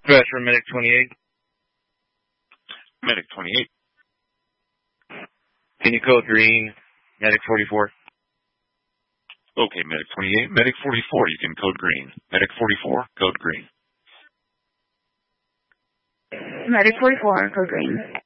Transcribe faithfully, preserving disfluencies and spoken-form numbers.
Dispatch for Medic twenty-eight. Medic twenty-eight. Can you code green, Medic forty-four? Okay, Medic twenty-eight. Medic forty-four, you can code green. Medic forty-four, code green. Medic forty-four, code green.